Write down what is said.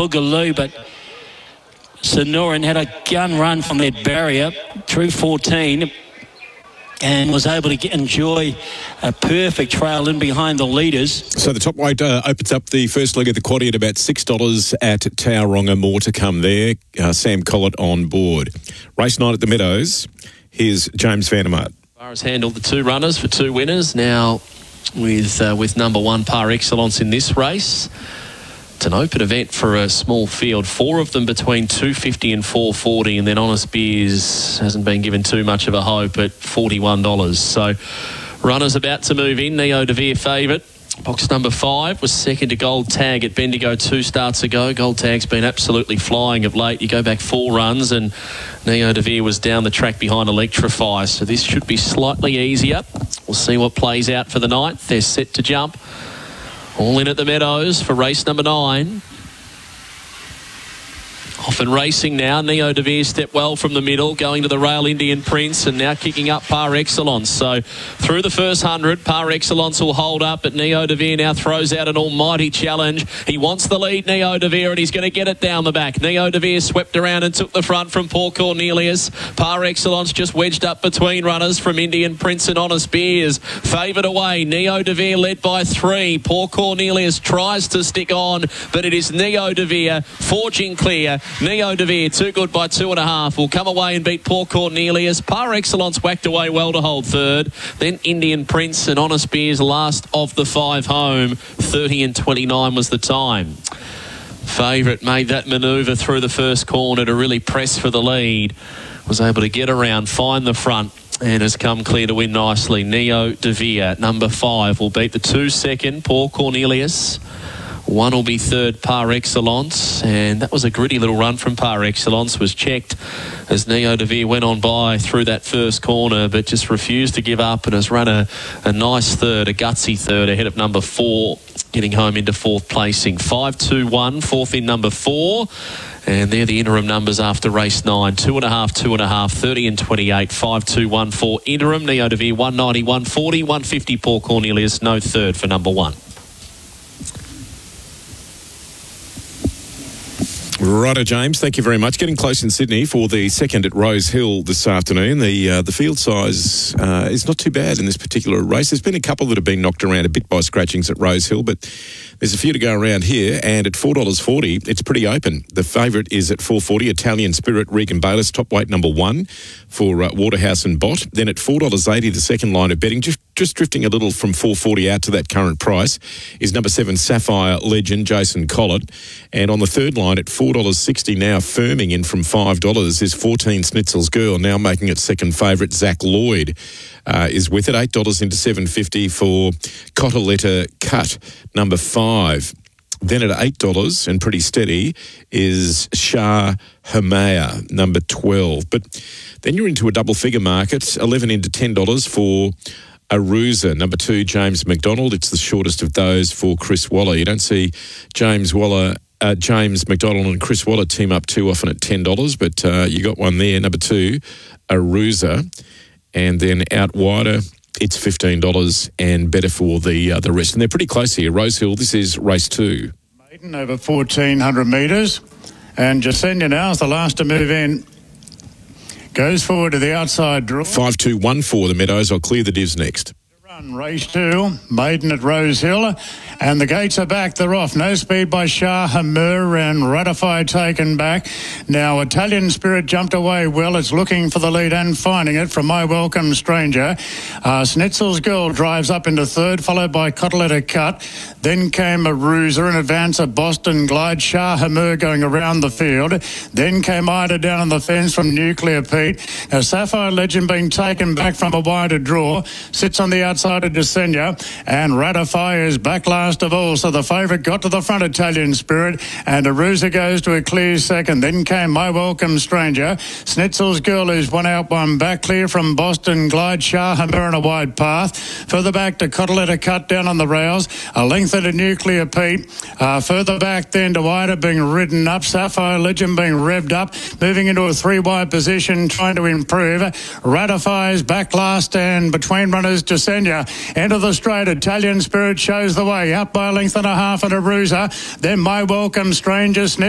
Boogaloo, but Sonoran had a gun run from that barrier through 14 and was able to enjoy a perfect trail in behind the leaders. So the top weight opens up the first leg of the quaddie at about $6 at Tauranga. More to come there. Sam Collett on board. Race 9 at the Meadows. Here's James Vandermart. Has handled the 2 runners for 2 winners. Now with number 1 Par Excellence in this race. It's an open event for a small field. 4 of them between 250 and 440, and then Honest Beers hasn't been given too much of a hope at $41. So runners about to move in. Neo De Vere favourite. Box number 5 was second to Gold Tag at Bendigo 2 starts ago. Gold Tag's been absolutely flying of late. You go back 4 runs and Neo De Vere was down the track behind Electrify. So this should be slightly easier. We'll see what plays out for the night. They're set to jump. All in at the Meadows for race number 9. Off and racing now. Neo De Vere stepped well from the middle, going to the rail Indian Prince and now kicking up Par Excellence. So through the first 100, Par Excellence will hold up, but Neo De Vere now throws out an almighty challenge. He wants the lead, Neo De Vere, and he's going to get it down the back. Neo De Vere swept around and took the front from Paul Cornelius. Par Excellence just wedged up between runners from Indian Prince and Honest Beers. Favoured away, Neo De Vere led by 3. Paul Cornelius tries to stick on, but it is Neo De Vere forging clear. Neo De Vere, too good by 2.5, will come away and beat Paul Cornelius. Par Excellence whacked away well to hold third. Then Indian Prince and Honest Beers last of the 5 home. 30 and 29 was the time. Favourite made that manoeuvre through the first corner to really press for the lead. Was able to get around, find the front, and has come clear to win nicely. Neo De Vere, number 5, will beat the 2 second, Paul Cornelius. 1 will be third, Par Excellence, and that was a gritty little run from Par Excellence. Was checked as Neo De Vere went on by through that first corner, but just refused to give up and has run a nice third, a gutsy third ahead of number 4, getting home into 4th placing. 5-2-1, 4th in number 4. And they're the interim numbers after race 9. 2.5, 30 and 28, 5-2-1 for interim. Neo De Vere 190, 140, 150 Paul Cornelius, no third for number 1. Righto, James. Thank you very much. Getting close in Sydney for the second at Rose Hill this afternoon. The field size is not too bad in this particular race. There's been a couple that have been knocked around a bit by scratchings at Rose Hill, but there's a few to go around here. And at $4.40, it's pretty open. The favourite is at $4.40, Italian Spirit, Regan Bayliss, top weight number 1 for Waterhouse and Bott. Then at $4.80, the second line of betting, just drifting a little from $4.40 out to that current price, is number 7, Sapphire Legend, Jason Collett. And on the third line at $4.60 now, firming in from $5, is 14 Schnitzel's Girl, now making it second favourite. Zach Lloyd is with it, $8 into $7.50 for Cottaletta Cut, number 5. Then at $8 and pretty steady is Shah Hamaya, number 12. But then you're into a double figure market, 11 into $10 for Arusa, number 2, James McDonald. It's the shortest of those for Chris Waller. You don't see James McDonald and Chris Waller team up too often at $10, but you got one there, number 2, Arusa. And then out wider, it's $15 and better for the rest. And they're pretty close here. Rose Hill, this is race 2. Maiden over 1,400 metres. And Jasenia now is the last to move in. Goes forward to the outside draw. 5-2-1 for the Meadows. I'll clear the divs next. Race 2, Maiden at Rose Hill, and the gates are back, they're off. No speed by Shah Hamur and Ratify taken back. Now Italian Spirit jumped away well, it's looking for the lead and finding it from My Welcome Stranger. Schnitzel's Girl drives up into third, followed by Cottaletta Cut. Then came Arusa in advance of Boston Glide. Shah Hamur going around the field. Then came Ida down on the fence from Nuclear Pete. Now Sapphire Legend being taken back from a wider draw, sits on the outside of Desenia, and Ratify is back last of all. So the favourite got to the front, Italian Spirit, and Arusa goes to a clear second. Then came My Welcome Stranger. Schnitzel's Girl is one out, one back, clear from Boston Glide. Shah Hamur in a wide path. Further back to Cottaletta Cut down on the rails. A length into Nuclear Pete. Further back then to Ida being ridden up. Sapphire Legend being revved up. Moving into a 3-wide position, trying to improve. Ratify is back last, and between runners, Desenia. End of the straight, Italian Spirit shows the way. Out by a length and a half at Arusa. Then My Welcome Stranger.